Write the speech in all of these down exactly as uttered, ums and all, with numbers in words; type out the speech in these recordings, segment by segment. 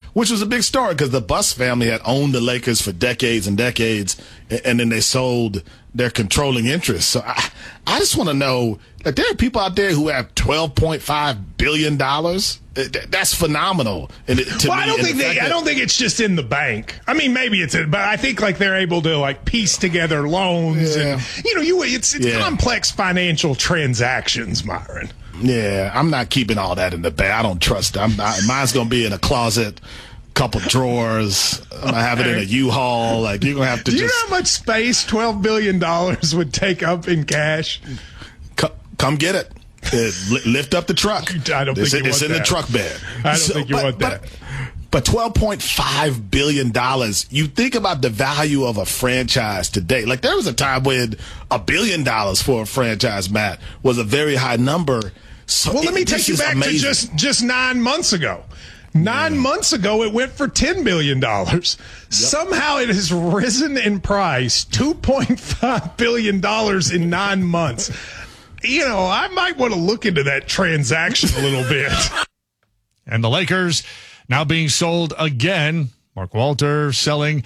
which was a big story because the Buss family had owned the Lakers for decades and decades, and then they sold their controlling interest. So I, I just want to know, like, there are people out there who have twelve point five billion dollars. That's phenomenal. And it, to well, me, I don't think the they. I don't think it's just in the bank. I mean, maybe it's, a, but I think like they're able to like piece together loans, yeah. and you know, you it's it's yeah. complex financial transactions, Myron. Yeah, I'm not keeping all that in the bank. I don't trust it. I'm not, mine's gonna be in a closet, couple drawers. I'm gonna have it in a U-Haul. Like, you're gonna have to. Do just, you know how much space twelve billion dollars would take up in cash? Come, come get it. Uh, lift up the truck. I don't it's, think you it's want in that. the truck bed. I don't so, think you but, want that. But, but twelve point five billion dollars, you think about the value of a franchise today. Like, there was a time when a billion dollars for a franchise, Matt, was a very high number. So well, let me it, take you back amazing. to just, just nine months ago. Nine yeah. months ago, it went for ten billion dollars. Yep. Somehow it has risen in price two point five billion dollars in nine months. You know, I might want to look into that transaction a little bit. And the Lakers now being sold again. Mark Walter selling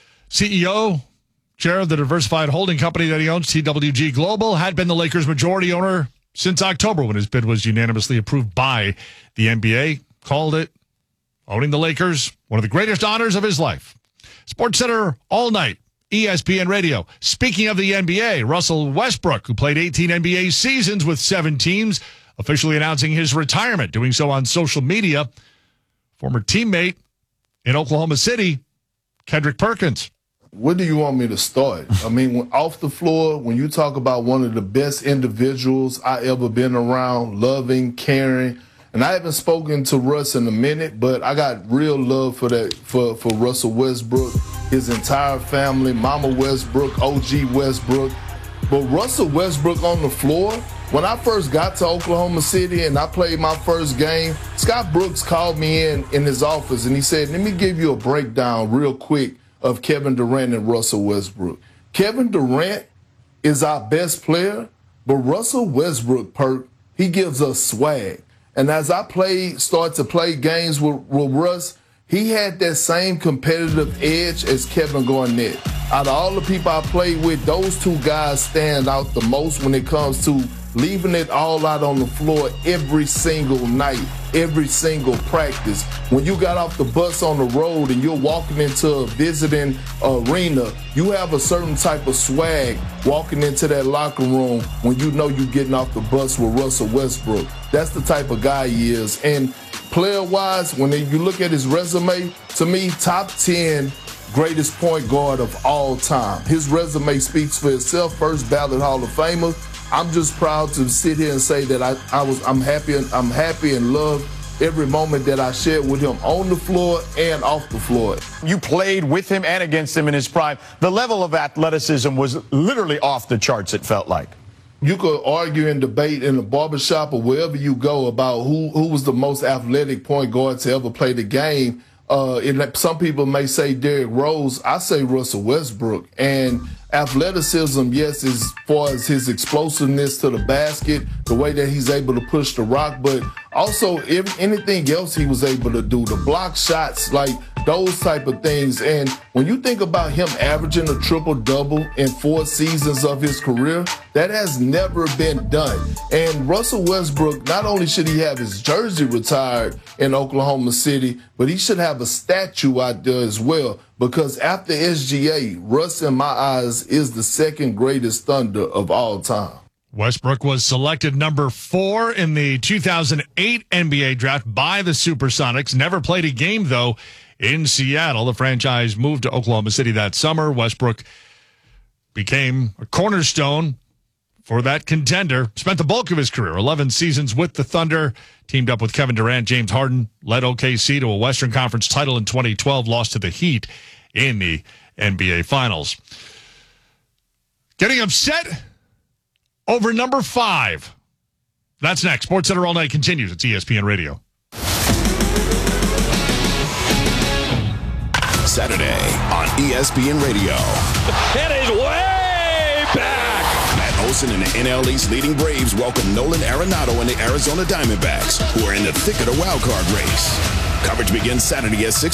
C E O, chair of the diversified holding company that he owns, T W G Global, had been the Lakers' majority owner since October when his bid was unanimously approved by the N B A. Called it owning the Lakers one of the greatest honors of his life. SportsCenter all night. E S P N Radio. Speaking of the N B A, Russell Westbrook, who played eighteen N B A seasons with seven teams, officially announcing his retirement, doing so on social media. Former teammate in Oklahoma City, Kendrick Perkins. Where do you want me to start? I mean, when, off the floor, when you talk about one of the best individuals I ever been around, loving, caring, and I haven't spoken to Russ in a minute, but I got real love for that for, for Russell Westbrook, his entire family, Mama Westbrook, O G Westbrook. But Russell Westbrook on the floor, when I first got to Oklahoma City and I played my first game, Scott Brooks called me in in his office and he said, let me give you a breakdown real quick of Kevin Durant and Russell Westbrook. Kevin Durant is our best player, but Russell Westbrook, Perk, he gives us swag. And as I played, start to play games with, with Russ, he had that same competitive edge as Kevin Garnett. Out of all the people I played with, those two guys stand out the most when it comes to leaving it all out on the floor every single night, every single practice. When you got off the bus on the road and you're walking into a visiting arena, you have a certain type of swag walking into that locker room when you know you're getting off the bus with Russell Westbrook. That's the type of guy he is. And player-wise, when you look at his resume, to me, top ten greatest point guard of all time. His resume speaks for itself. First ballot Hall of Famer. I'm just proud to sit here and say that I, I was I'm happy and I'm happy and love every moment that I shared with him on the floor and off the floor. You played with him and against him in his prime. The level of athleticism was literally off the charts, it felt like. You could argue and debate in the barbershop or wherever you go about who, who was the most athletic point guard to ever play the game. Uh, and some people may say Derrick Rose. I say Russell Westbrook. And athleticism, yes, as far as his explosiveness to the basket, the way that he's able to push the rock, but also if anything else he was able to do, the block shots, like those type of things. And when you think about him averaging a triple-double in four seasons of his career, that has never been done. And Russell Westbrook, not only should he have his jersey retired in Oklahoma City, but he should have a statue out there as well. Because after S G A, Russ, in my eyes, is the second greatest Thunder of all time. Westbrook was selected number four in the two thousand eight N B A draft by the Supersonics. Never played a game, though, in Seattle. The franchise moved to Oklahoma City that summer. Westbrook became a cornerstone for that contender. Spent the bulk of his career, eleven seasons with the Thunder. Teamed up with Kevin Durant, James Harden, led O K C to a Western Conference title in twenty twelve, lost to the Heat in the N B A Finals. Getting upset over number five. That's next. SportsCenter All Night continues. It's E S P N Radio. Saturday on E S P N Radio. It is way back. Matt Olson and the N L East leading Braves welcome Nolan Arenado and the Arizona Diamondbacks, who are in the thick of the wild card race. Coverage begins Saturday at six